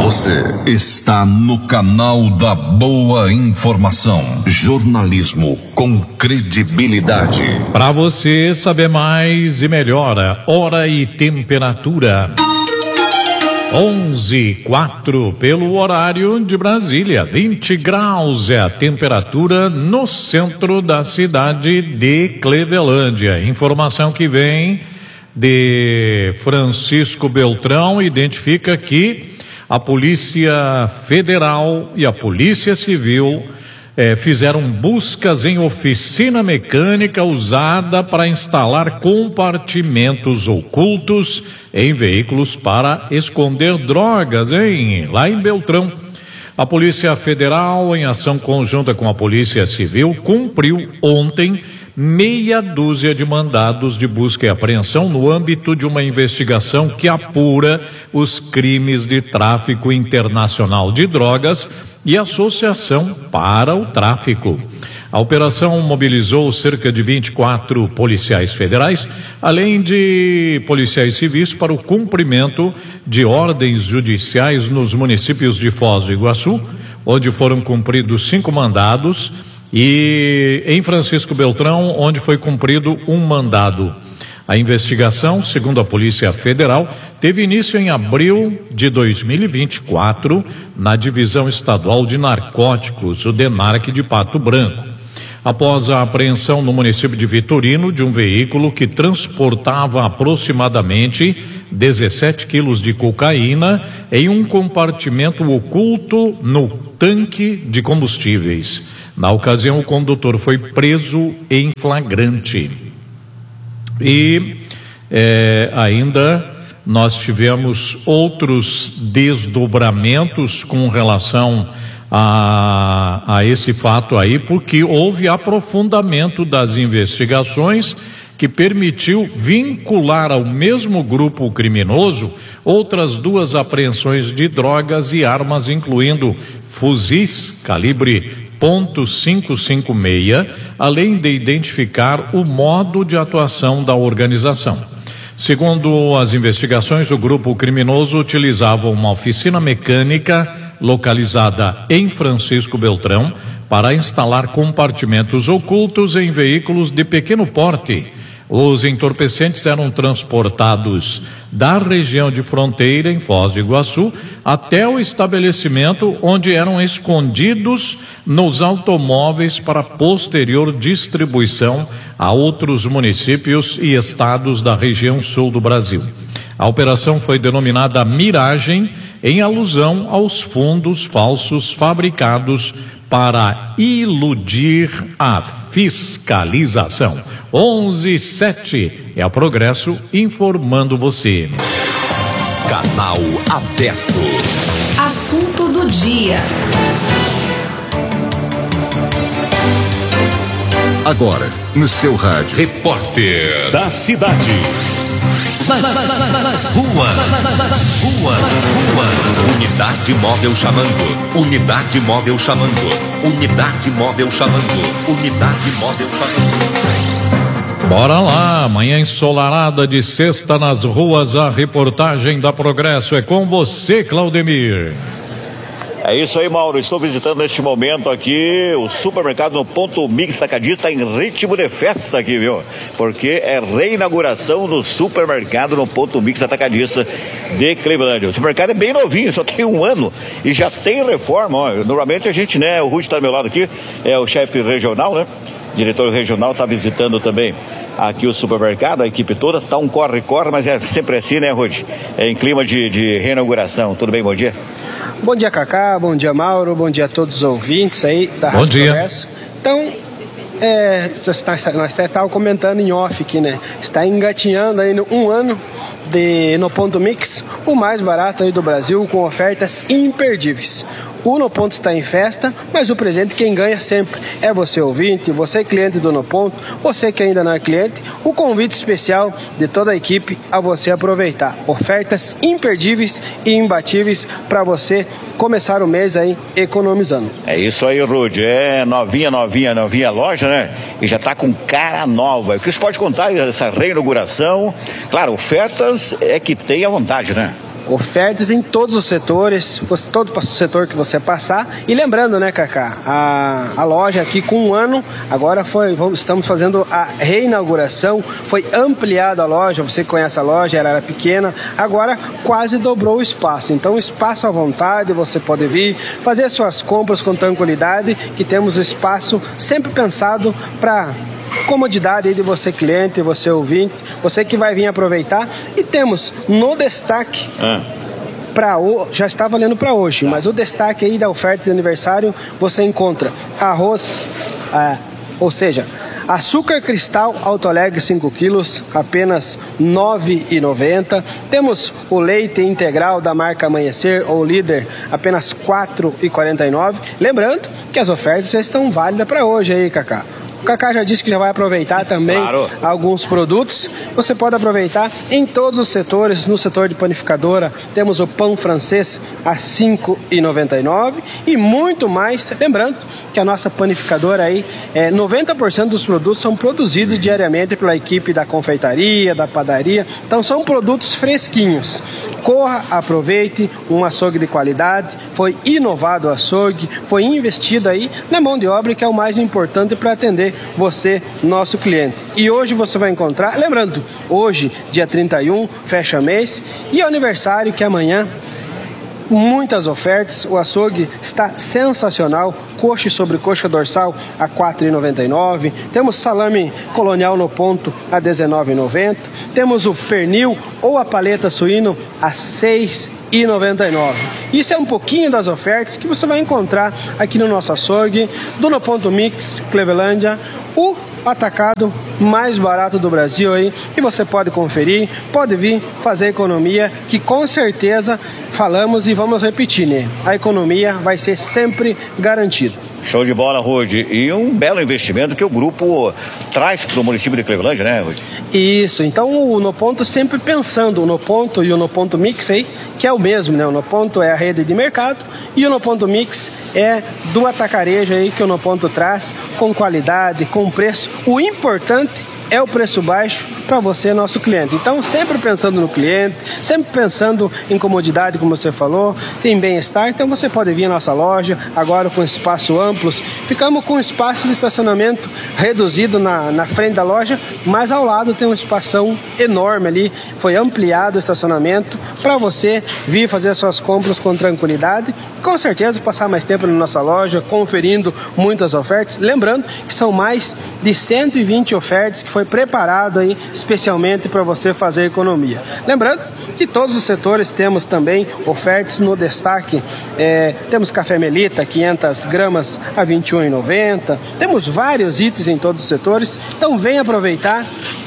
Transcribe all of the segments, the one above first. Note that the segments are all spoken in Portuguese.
Você está no canal da Boa Informação. Jornalismo com credibilidade. Para você saber mais e melhor, hora e temperatura. 11:04 pelo horário de Brasília. 20 graus é a temperatura no centro da cidade de Clevelândia. Informação que vem de Francisco Beltrão identifica que a Polícia Federal e a Polícia Civil fizeram buscas em oficina mecânica usada para instalar compartimentos ocultos em veículos para esconder drogas, lá em Beltrão. A Polícia Federal, em ação conjunta com a Polícia Civil, cumpriu ontem meia dúzia de mandados de busca e apreensão no âmbito de uma investigação que apura os crimes de tráfico internacional de drogas e associação para o tráfico. A operação mobilizou cerca de 24 policiais federais, além de policiais civis, para o cumprimento de ordens judiciais nos municípios de Foz do Iguaçu, onde foram cumpridos 5 mandados, e em Francisco Beltrão, onde foi cumprido um mandado. A investigação, segundo a Polícia Federal, teve início em abril de 2024 na Divisão Estadual de Narcóticos, o DENARC de Pato Branco. Após a apreensão no município de Vitorino de um veículo que transportava aproximadamente 17 quilos de cocaína em um compartimento oculto no tanque de combustíveis. Na ocasião, o condutor foi preso em flagrante. E ainda nós tivemos outros desdobramentos com relação a esse fato aí, porque houve aprofundamento das investigações que permitiu vincular ao mesmo grupo criminoso outras 2 apreensões de drogas e armas, incluindo fuzis calibre .556, além de identificar o modo de atuação da organização. Segundo as investigações, o grupo criminoso utilizava uma oficina mecânica localizada em Francisco Beltrão para instalar compartimentos ocultos em veículos de pequeno porte. Os entorpecentes eram transportados da região de fronteira, em Foz do Iguaçu, até o estabelecimento, onde eram escondidos nos automóveis para posterior distribuição a outros municípios e estados da região sul do Brasil. A operação foi denominada Miragem, em alusão aos fundos falsos fabricados para iludir a fiscalização. 11:07 é a Progresso informando você. Canal aberto. Assunto do dia. Agora, no seu rádio. Repórter da cidade. Nas ruas. Unidade móvel chamando. Unidade móvel chamando. Unidade móvel chamando. Unidade móvel chamando. Bora lá, manhã ensolarada de sexta nas ruas, a reportagem da Progresso é com você, Claudemir. É isso aí, Mauro. Estou visitando neste momento aqui o supermercado no Ponto Mix Atacadista, em ritmo de festa aqui, viu? Porque é reinauguração do supermercado no Ponto Mix Atacadista de Clevelândia. O supermercado é bem novinho, só tem 1 ano e já tem reforma. Ó. Normalmente a gente, o Ruth está do meu lado aqui, é o chefe regional, diretor regional, está visitando também aqui o supermercado, a equipe toda. Tá um corre-corre, mas é sempre assim, Ruth? É em clima de reinauguração. Tudo bem? Bom dia. Bom dia, Cacá, bom dia, Mauro, bom dia a todos os ouvintes aí da Rádio Progresso. Então, nós estávamos comentando em off aqui, está engatinhando aí no 1 ano no Ponto Mix, o mais barato aí do Brasil, com ofertas imperdíveis. O No Ponto está em festa, mas o presente quem ganha sempre é você ouvinte, você cliente do No Ponto, você que ainda não é cliente, o convite especial de toda a equipe a você aproveitar. Ofertas imperdíveis e imbatíveis para você começar o mês aí economizando. É isso aí, Rude. É novinha loja, E já tá com cara nova. O que você pode contar dessa reinauguração? Claro, ofertas é que tem à vontade, ofertas em todos os setores, todo o setor que você passar. E lembrando, né, Cacá, a loja aqui com 1 ano, agora estamos fazendo a reinauguração, foi ampliada a loja, você conhece a loja, ela era pequena, agora quase dobrou o espaço. Então, espaço à vontade, você pode vir fazer suas compras com tranquilidade, que temos espaço sempre pensado para comodidade aí de você cliente, você ouvinte, você que vai vir aproveitar. E temos no destaque, já está valendo para hoje, mas o destaque aí da oferta de aniversário, você encontra arroz, ou seja, açúcar cristal Alto Alegre 5 quilos, apenas R$ 9,90. Temos o leite integral da marca Amanhecer ou Líder, apenas R$ 4,49. Lembrando que as ofertas já estão válidas para hoje aí, Cacá. O Cacá já disse que já vai aproveitar também alguns produtos. Você pode aproveitar em todos os setores. No setor de panificadora, temos o pão francês a R$ 5,99 e muito mais. Lembrando que a nossa panificadora aí, 90% dos produtos são produzidos diariamente pela equipe da confeitaria, da padaria. Então são produtos fresquinhos. Corra, aproveite, um açougue de qualidade. Foi inovado o açougue, foi investido aí na mão de obra, que é o mais importante para atender você, nosso cliente. E hoje você vai encontrar, lembrando, hoje, dia 31, fecha mês, e o aniversário, que é amanhã, muitas ofertas. O açougue está sensacional. Coxa sobre coxa dorsal a R$ 4,99. Temos salame colonial no ponto a R$ 19,90. Temos o pernil ou a paleta suíno a R$ 6,99. Isso é um pouquinho das ofertas que você vai encontrar aqui no nosso açougue do No Ponto Mix Clevelândia, o atacado mais barato do Brasil aí, e você pode conferir, pode vir fazer economia, que com certeza falamos e vamos repetir, né? A economia vai ser sempre garantida. Show de bola, Rude. E um belo investimento que o grupo traz para o município de Clevelândia, né, Rude? Isso, então o No Ponto sempre pensando, o No Ponto e o No Ponto Mix aí, que é o mesmo, né? O No Ponto é a rede de mercado e o No Ponto Mix é do atacarejo aí, que o No Ponto traz com qualidade, com preço. O importante é o preço baixo para você, nosso cliente. Então, sempre pensando no cliente, sempre pensando em comodidade, como você falou, em bem-estar. Então, você pode vir à nossa loja, agora com espaço amplos. Ficamos com espaço de estacionamento reduzido na frente da loja, mas ao lado tem um espação enorme ali. Foi ampliado o estacionamento para você vir fazer as suas compras com tranquilidade. Com certeza, passar mais tempo na nossa loja, conferindo muitas ofertas. Lembrando que são mais de 120 ofertas que foi preparado aí especialmente para você fazer economia. Lembrando que todos os setores temos também ofertas no destaque. Temos café Melita, 500 gramas a R$ 21,90. Temos vários itens em todos os setores. Então vem aproveitar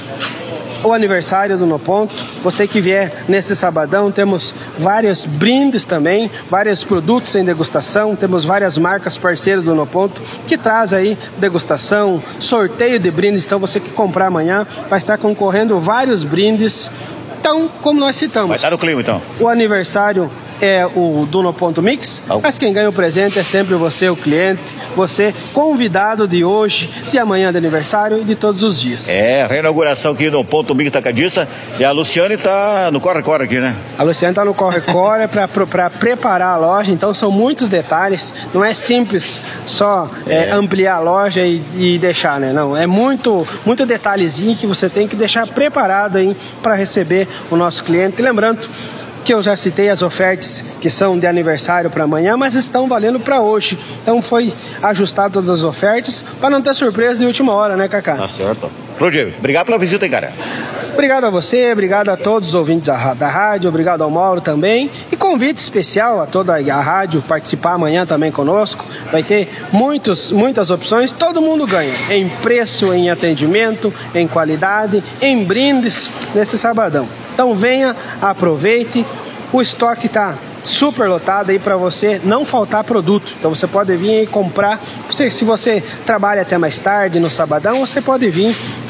o aniversário do No Ponto. Você que vier nesse sabadão, temos vários brindes também, vários produtos em degustação, temos várias marcas parceiras do No Ponto que traz aí degustação, sorteio de brindes. Então você que comprar amanhã vai estar concorrendo vários brindes. Então, como nós citamos, vai estar no clima, então. O aniversário é o do No Ponto Mix, mas quem ganha o presente é sempre você, o cliente, você convidado de hoje, de amanhã de aniversário e de todos os dias. Reinauguração aqui no Ponto Mix Atacadista, e a Luciane está no corre-corre aqui, né? A Luciane está no corre-corre para preparar a loja, então são muitos detalhes, não é simples só ampliar a loja e deixar, né? Não, é muito detalhezinho que você tem que deixar preparado aí para receber o nosso cliente. Lembrando que eu já citei as ofertas que são de aniversário para amanhã, mas estão valendo para hoje. Então foi ajustado todas as ofertas para não ter surpresa de última hora, né, Cacá? Tá certo. Rude, obrigado pela visita aí, cara. Obrigado a você, obrigado a todos os ouvintes da rádio, obrigado ao Mauro também. E convite especial a toda a rádio participar amanhã também conosco. Vai ter muitas opções, todo mundo ganha. Em preço, em atendimento, em qualidade, em brindes nesse sabadão. Então venha, aproveite, o estoque está super lotado aí para você não faltar produto. Então você pode vir e comprar. Se você trabalha até mais tarde no sabadão, você pode vir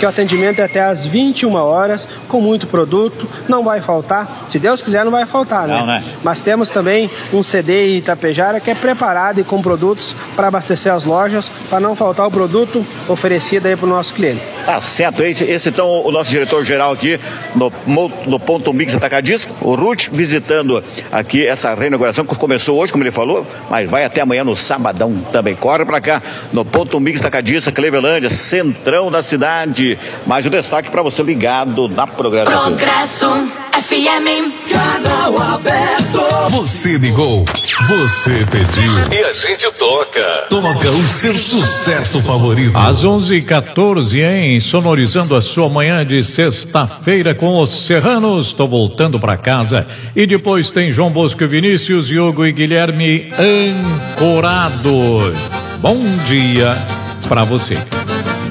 porque o atendimento é até às 21 horas, com muito produto, não vai faltar, se Deus quiser não vai faltar, né? Não, né? Mas temos também um CD Itapejara que é preparado e com produtos para abastecer as lojas, para não faltar o produto oferecido aí para o nosso cliente. Tá certo, esse então o nosso diretor-geral aqui no Ponto Mix Atacadista, o Ruth, visitando aqui essa reinauguração que começou hoje, como ele falou, mas vai até amanhã no sabadão também. Corre pra cá, no Ponto Mix Atacadista, Clevelândia, centrão da cidade. Mais um destaque para você ligado na programação. Progresso FM. Canal aberto. Você ligou, você pediu e a gente toca. Toca o seu sucesso favorito. Às 11h14, hein? Sonorizando a sua manhã de sexta-feira com os Serranos. Tô voltando pra casa. E depois tem João Bosco e Vinícius, Hugo e Guilherme Ancorado. Bom dia pra você.